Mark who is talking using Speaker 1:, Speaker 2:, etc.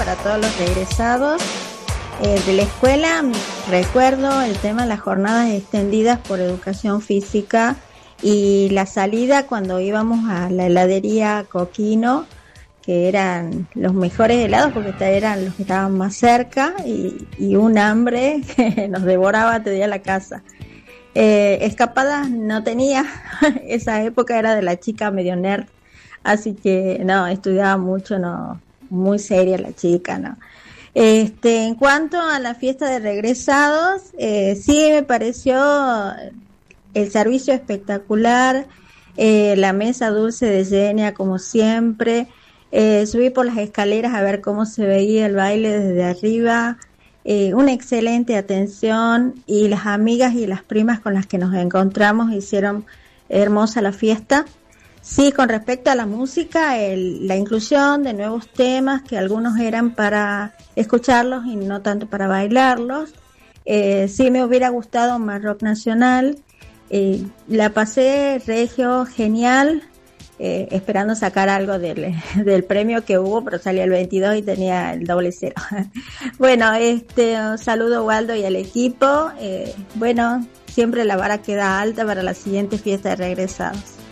Speaker 1: para todos los regresados de la escuela. Recuerdo el tema de las jornadas extendidas por educación física y la salida cuando íbamos a la heladería Coquino, que eran los mejores helados porque eran los que estaban más cerca, y un hambre que nos devoraba te día la casa. Escapadas no tenía, esa época era de la chica medio nerd, así que no, estudiaba mucho, no, muy seria la chica, no. En cuanto a la fiesta de regresados, sí me pareció el servicio espectacular, la mesa dulce de Genia como siempre. Subí por las escaleras a ver cómo se veía el baile desde arriba, una excelente atención, y las amigas y las primas con las que nos encontramos hicieron hermosa la fiesta. Sí, con respecto a la música, la inclusión de nuevos temas, que algunos eran para escucharlos y no tanto para bailarlos. Sí me hubiera gustado más rock nacional. La pasé regio, genial. Esperando sacar algo del premio que hubo, pero salía el 22 y tenía el 00. Bueno, un saludo a Waldo y al equipo. Bueno, siempre la vara queda alta para la siguiente fiesta de regresados.